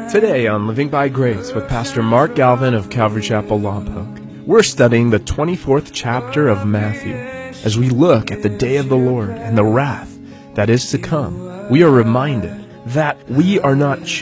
Today on Living by Grace with Pastor Mark Galvin of Calvary Chapel, Lompoc, we're studying the 24th chapter of Matthew. As we look at the day of the Lord and the wrath that is to come, we are reminded that we are not